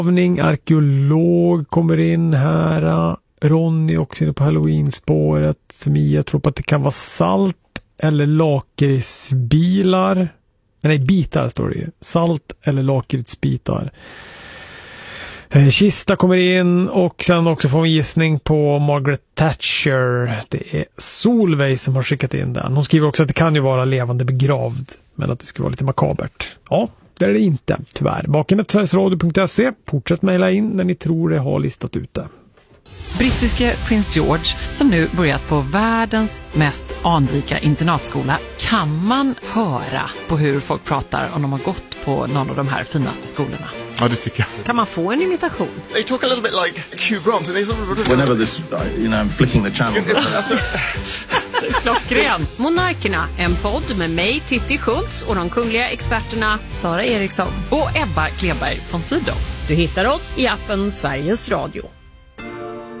Arkeolog kommer in här. Ronny också inne på Halloween-spåret. Mia tror på att det kan vara salt eller lakritsbilar. Nej, bitar står det ju. Salt eller lakritsbitar. Kista kommer in och sen också får en gissning på Margaret Thatcher. Det är Solveig som har skickat in den. Hon skriver också att det kan ju vara levande begravd, men att det skulle vara lite makabert. Ja, det är det inte, tyvärr. Bakenet.sverigesradio.se. Fortsätt mejla in när ni tror det har listat ut det. Brittiske prins George, som nu börjat på världens mest anrika internatskola, kan man höra på hur folk pratar om de har gått på någon av de här finaste skolorna. Ja, det tycker jag. Kan man få en imitation? They talk a little bit like Hugh Grant. And whenever this, I'm flicking the channel. Klockren. Monarkerna, en podd med mig, Titti Schultz, och de kungliga experterna Sara Eriksson och Ebba Kleberg von Sydow. Du hittar oss i appen Sveriges Radio.